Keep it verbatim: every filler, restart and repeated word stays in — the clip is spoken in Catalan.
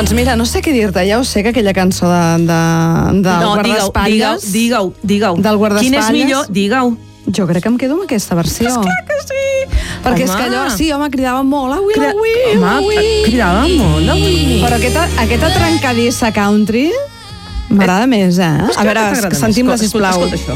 Doncs mira, no sé què dir-te, ja ho sé que aquella cançó de, de, del No, guardaespatlles... digueu, digueu, Del guardaespatlles... Quin és millor? Digueu. Jo crec que em quedo amb aquesta versió. Esclar que sí! Perquè home. és que allò, sí, home, cridava molt, avui, Crida... avui, home, avui. cridava molt, avui. Però aquesta, aquesta trencadissa country m'agrada més, eh? Esclar A veure, que t'agrada sentim-la, més. Escolta, sisplau. escolta això.